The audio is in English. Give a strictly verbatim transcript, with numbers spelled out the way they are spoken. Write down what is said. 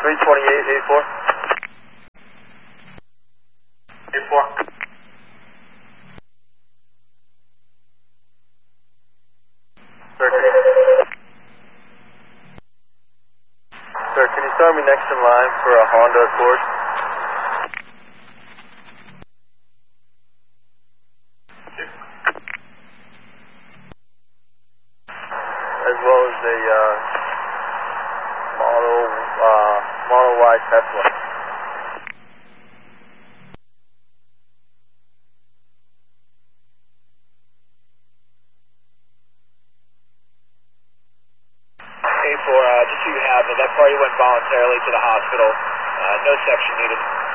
three twenty-eight, eight four. eight four. Sir, can you, sir, can you start me next in line for a Honda Accord? As well as a uh, Model uh, Model Y Tesla. eight four, uh, just so you have it, that party went voluntarily to the hospital. Uh, no section needed.